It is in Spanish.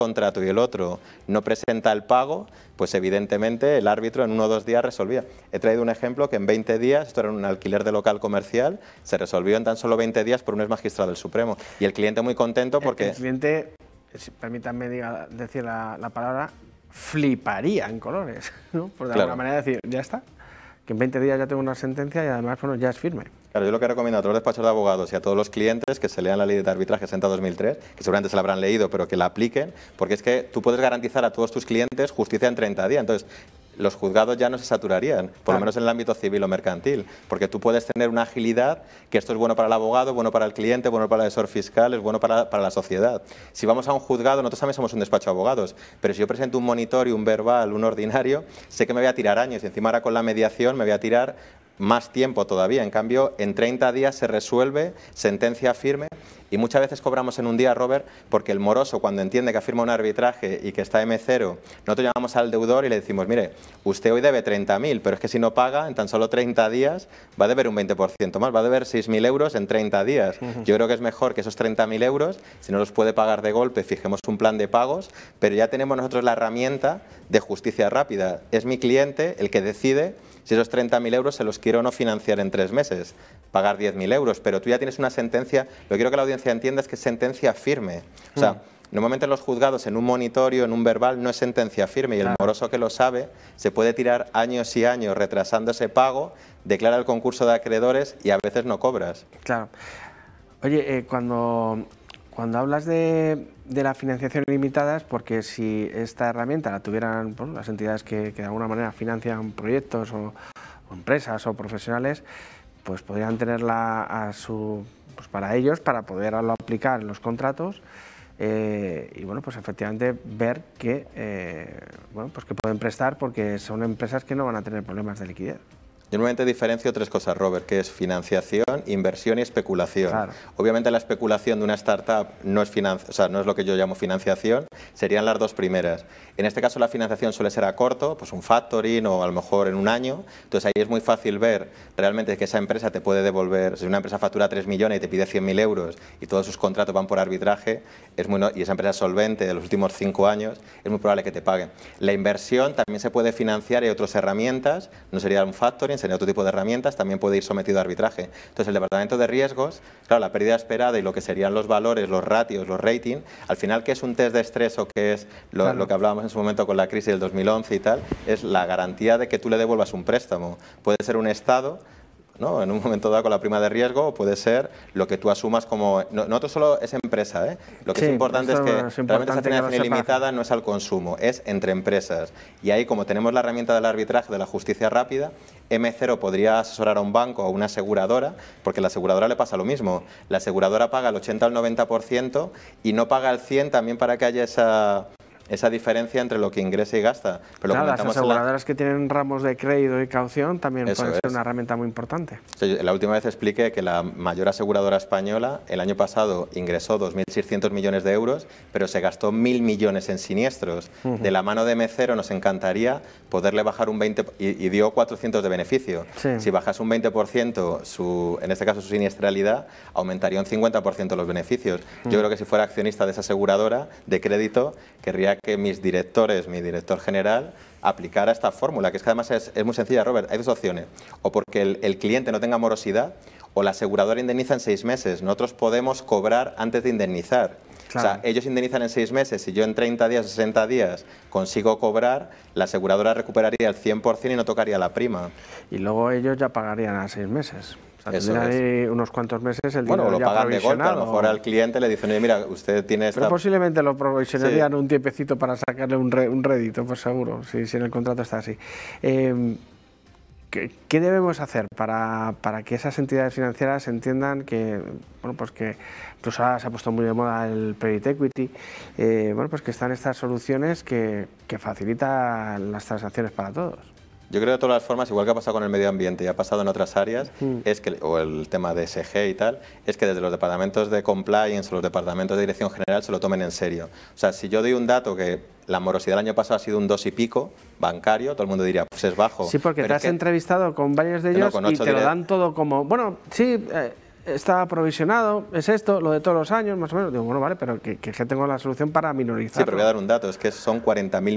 contrato y el otro no presenta el pago, pues evidentemente el árbitro en 1 o 2 días resolvía. He traído un ejemplo que en 20 días, esto era un alquiler de local comercial, se resolvió en tan solo 20 días por un ex magistrado del Supremo. Y el cliente muy contento porque... El cliente, permítanme decir la palabra, fliparía en colores, ¿no? Por de alguna manera decir, ya está, que en 20 días ya tengo una sentencia y además, bueno, ya es firme. Claro, yo lo que recomiendo a todos los despachos de abogados y a todos los clientes que se lean la ley de arbitraje 60/2003, que seguramente se la habrán leído, pero que la apliquen, porque es que tú puedes garantizar a todos tus clientes justicia en 30 días. Entonces, los juzgados ya no se saturarían, por lo menos en el ámbito civil o mercantil, porque tú puedes tener una agilidad, que esto es bueno para el abogado, bueno para el cliente, bueno para el asesor fiscal, es bueno para la sociedad. Si vamos a un juzgado, nosotros también somos un despacho de abogados, pero si yo presento un monitorio, un verbal, un ordinario, sé que me voy a tirar años y encima ahora con la mediación me voy a tirar más tiempo todavía. En cambio, en 30 días se resuelve, sentencia firme. Y muchas veces cobramos en un día, Robert, porque el moroso, cuando entiende que ha firmado un arbitraje y que está M0, nosotros llamamos al deudor y le decimos, mire, usted hoy debe 30.000, pero es que si no paga, en tan solo 30 días va a deber un 20% más, va a deber 6.000 euros en 30 días. Yo creo que es mejor que esos 30.000 euros, si no los puede pagar de golpe, fijemos un plan de pagos, pero ya tenemos nosotros la herramienta de justicia rápida. Es mi cliente el que decide si esos 30.000 euros se los quiero o no financiar en 3 meses, pagar 10.000 euros, pero tú ya tienes una sentencia, lo que quiero que la audiencia entienda es que es sentencia firme. O sea, normalmente en los juzgados, en un monitorio, en un verbal, no es sentencia firme y el moroso que lo sabe se puede tirar años y años retrasando ese pago, declara el concurso de acreedores y a veces no cobras. Claro. Oye, cuando hablas de la financiación ilimitada es porque si esta herramienta la tuvieran las entidades que de alguna manera financian proyectos o empresas o profesionales, pues podrían tenerla para ellos, para poderlo aplicar en los contratos y bueno, pues efectivamente ver que, pues que pueden prestar porque son empresas que no van a tener problemas de liquidez. Yo normalmente diferencio 3 cosas, Robert, que es financiación, inversión y especulación. Claro. Obviamente la especulación de una startup no es, no es lo que yo llamo financiación, serían las 2 primeras. En este caso la financiación suele ser a corto, pues un factoring o a lo mejor en un año, entonces ahí es muy fácil ver realmente que esa empresa te puede devolver, si una empresa factura 3 millones y te pide 100.000 euros y todos sus contratos van por arbitraje, y esa empresa es solvente de los últimos 5 años, es muy probable que te paguen. La inversión también se puede financiar y hay otras herramientas, no sería un factoring, sería otro tipo de herramientas, también puede ir sometido a arbitraje. Entonces el departamento de riesgos, claro, la pérdida esperada y lo que serían los valores, los ratios, los ratings, al final, ¿qué es un test de estrés o qué es lo que hablábamos en su momento con la crisis del 2011 y tal? Es la garantía de que tú le devuelvas un préstamo. Puede ser un estado, ¿no?, en un momento dado con la prima de riesgo, o puede ser lo que tú asumas como... No solo es empresa, ¿eh? Lo que es importante es que realmente esa financiación ilimitada no es al consumo, es entre empresas. Y ahí, como tenemos la herramienta del arbitraje, de la justicia rápida, M0 podría asesorar a un banco o a una aseguradora, porque a la aseguradora le pasa lo mismo. La aseguradora paga el 80 al 90% y no paga el 100% también para que haya esa diferencia entre lo que ingresa y gasta. Pero claro, las aseguradoras que tienen ramos de crédito y caución también pueden ser una herramienta muy importante. La última vez expliqué que la mayor aseguradora española el año pasado ingresó 2.600 millones de euros, pero se gastó 1.000 millones en siniestros. De la mano de M0 nos encantaría poderle bajar un 20% y dio 400 de beneficio. Si bajas un 20%, en este caso su siniestralidad, aumentaría un 50% los beneficios. Yo creo que si fuera accionista de esa aseguradora de crédito, querría que mi director general, aplicara esta fórmula, que es que además es muy sencilla, Robert. Hay 2 opciones, o porque el cliente no tenga morosidad, o la aseguradora indemniza en 6 meses. Nosotros podemos cobrar antes de indemnizar. Claro. O sea, ellos indemnizan en 6 meses, si yo en 30 días o 60 días consigo cobrar, la aseguradora recuperaría el 100% y no tocaría la prima. Y luego ellos ya pagarían a 6 meses. O sea, tendrán ahí unos cuantos meses el dinero lo ya pagan de golpe, a lo mejor al cliente le dicen, oye, mira, usted tiene esta... Pero posiblemente lo provisionarían un tiempecito para sacarle un rédito, pues seguro, si en el contrato está así. ¿Qué debemos hacer para que esas entidades financieras entiendan que, pues que incluso ahora se ha puesto muy de moda el private equity, pues que están estas soluciones que facilitan las transacciones para todos? Yo creo que de todas las formas, igual que ha pasado con el medio ambiente y ha pasado en otras áreas, o el tema de ESG y tal, es que desde los departamentos de compliance o los departamentos de dirección general se lo tomen en serio. O sea, si yo doy un dato que la morosidad del año pasado ha sido un 2 y pico bancario, todo el mundo diría, pues es bajo. Sí, porque te has entrevistado con varios de ellos y te lo dan todo como, bueno, sí... está provisionado, es esto, lo de todos los años, más o menos. Digo, bueno, vale, pero que tengo la solución para minorizar. Sí, pero voy a dar un dato, es que son 40.000